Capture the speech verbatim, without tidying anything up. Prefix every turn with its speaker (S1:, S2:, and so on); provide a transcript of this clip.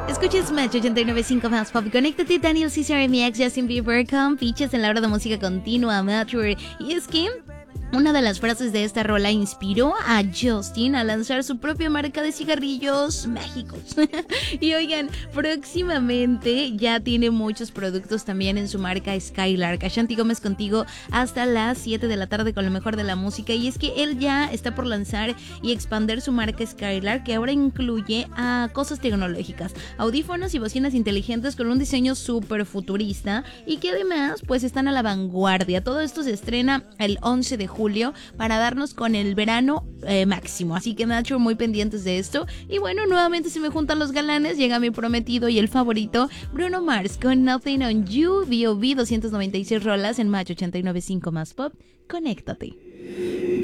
S1: Escuches Match ochenta y nueve punto cinco más Pop. Conéctate, Daniel Caesar, M X, Justin Bieber con fichas en la hora de música continua, Mature. Y es que una de las frases de esta rola inspiró a Justin a lanzar su propia marca de cigarrillos mágicos. Y oigan, próximamente ya tiene muchos productos también en su marca Skylark. Ashanti Gómez contigo hasta las siete de la tarde con lo mejor de la música. Y es que él ya está por lanzar y expandir su marca Skylark, que ahora incluye a cosas tecnológicas, audífonos y bocinas inteligentes con un diseño súper futurista y que además pues están a la vanguardia. Todo esto se estrena el once de julio para darnos con el verano eh, máximo, así que Nacho, muy pendientes de esto. Y bueno, nuevamente se me juntan los galanes, llega mi prometido y el favorito, Bruno Mars con Nothing on You. B O B doscientas noventa y seis rolas en Match ochenta y nueve punto cinco más Pop. Conéctate.